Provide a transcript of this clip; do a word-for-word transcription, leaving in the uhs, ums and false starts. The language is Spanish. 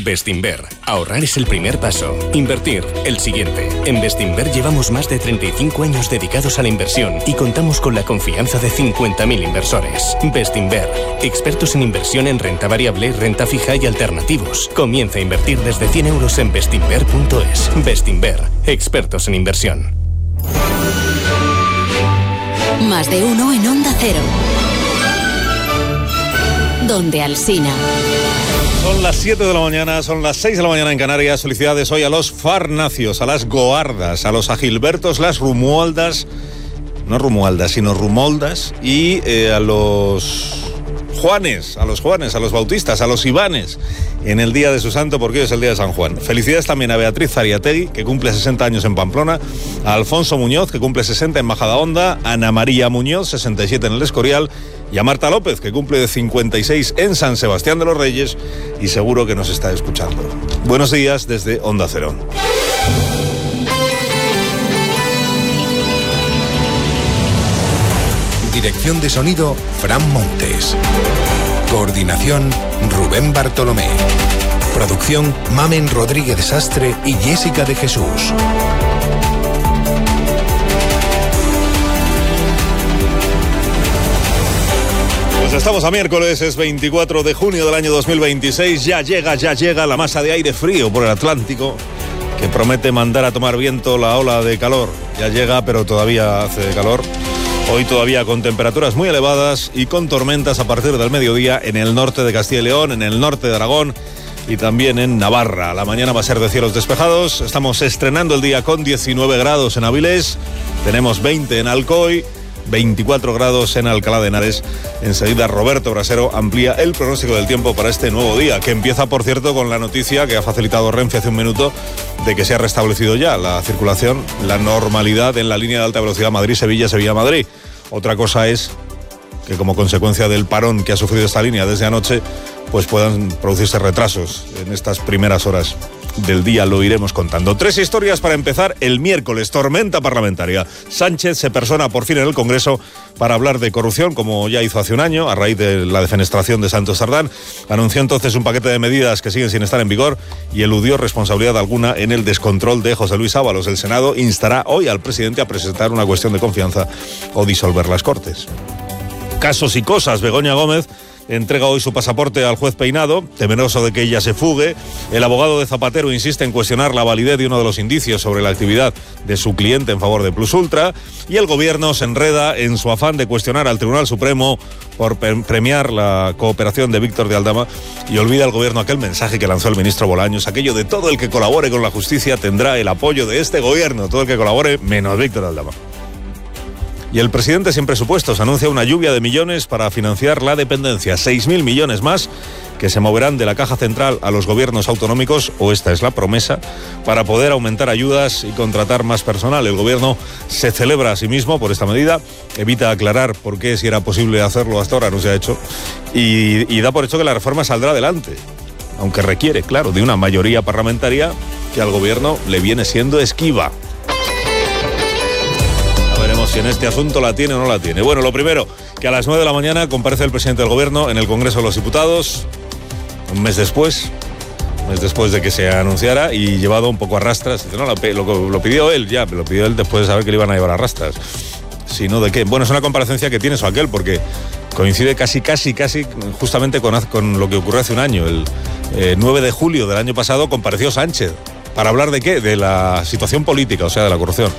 Bestinver. Ahorrar es el primer paso. Invertir, el siguiente. En Bestinver llevamos más de treinta y cinco años dedicados a la inversión y contamos con la confianza de cincuenta mil inversores. Bestinver, expertos en inversión en renta variable, renta fija y alternativos. Comienza a invertir desde cien euros en bestinver punto es. Bestinver, expertos en inversión. Más de uno en Onda Cero. Donde Alsina. Son las siete de la mañana, son las seis de la mañana en Canarias. Felicidades hoy a los Farnacios, a las Goardas, a los Agilbertos, las Rumualdas, no Rumualdas, sino Rumoldas, y eh, a los Juanes, a los Juanes, a los Bautistas, a los Ivanes, en el día de su santo, porque hoy es el día de San Juan. Felicidades también a Beatriz Zariategui, que cumple sesenta años en Pamplona, a Alfonso Muñoz, que cumple sesenta en Majadahonda, a Ana María Muñoz, sesenta y siete en El Escorial, y a Marta López, que cumple cincuenta y seis en San Sebastián de los Reyes y seguro que nos está escuchando. Buenos días desde Onda Cero. Dirección de sonido, Fran Montes. Coordinación, Rubén Bartolomé. Producción, Mamen Rodríguez Sastre y Jessica de Jesús. Pues estamos a miércoles, es veinticuatro de junio del año dos mil veintiséis. Ya llega, ya llega la masa de aire frío por el Atlántico, que promete mandar a tomar viento la ola de calor. Ya llega, pero todavía hace calor. Hoy todavía con temperaturas muy elevadas y con tormentas a partir del mediodía en el norte de Castilla y León, en el norte de Aragón y también en Navarra. La mañana va a ser de cielos despejados. Estamos estrenando el día con diecinueve grados en Avilés, tenemos veinte en Alcoy, veinticuatro grados en Alcalá de Henares. Enseguida Roberto Brasero amplía el pronóstico del tiempo para este nuevo día, que empieza, por cierto, con la noticia que ha facilitado Renfe hace un minuto de que se ha restablecido ya la circulación, la normalidad en la línea de alta velocidad Madrid-Sevilla, Sevilla-Madrid. Otra cosa es que, como consecuencia del parón que ha sufrido esta línea desde anoche, pues puedan producirse retrasos en estas primeras horas del día. Lo iremos contando. Tres historias para empezar el miércoles. Tormenta parlamentaria. Sánchez se persona por fin en el Congreso para hablar de corrupción, como ya hizo hace un año, a raíz de la defenestración de Santos Sardán. Anunció entonces un paquete de medidas que siguen sin estar en vigor y eludió responsabilidad alguna en el descontrol de José Luis Ábalos. El Senado instará hoy al presidente a presentar una cuestión de confianza o disolver las Cortes. Casos y cosas. Begoña Gómez entrega hoy su pasaporte al juez Peinado, temeroso de que ella se fugue. El abogado de Zapatero insiste en cuestionar la validez de uno de los indicios sobre la actividad de su cliente en favor de Plus Ultra. Y el gobierno se enreda en su afán de cuestionar al Tribunal Supremo por premiar la cooperación de Víctor de Aldama, y olvida el gobierno aquel mensaje que lanzó el ministro Bolaños, aquello de todo el que colabore con la justicia tendrá el apoyo de este gobierno, todo el que colabore menos Víctor de Aldama. Y el presidente, sin presupuestos, anuncia una lluvia de millones para financiar la dependencia. seis mil millones más que se moverán de la caja central a los gobiernos autonómicos, o esta es la promesa, para poder aumentar ayudas y contratar más personal. El gobierno se celebra a sí mismo por esta medida, evita aclarar por qué, si era posible hacerlo hasta ahora, no se ha hecho, y, y da por hecho que la reforma saldrá adelante, aunque requiere, claro, de una mayoría parlamentaria que al gobierno le viene siendo esquiva. Veremos si en este asunto la tiene o no la tiene. Bueno, lo primero, que a las nueve de la mañana comparece el presidente del gobierno en el Congreso de los Diputados, un mes después, un mes después de que se anunciara, y llevado un poco a rastras. No, lo, lo, lo pidió él ya, lo pidió él después de saber que le iban a llevar a rastras. Si no, ¿de qué? Bueno, es una comparecencia que tiene su aquel, porque coincide casi, casi, casi justamente con, con lo que ocurrió hace un año. El eh, nueve de julio del año pasado compareció Sánchez. ¿Para hablar de qué? De la situación política, o sea, de la corrupción.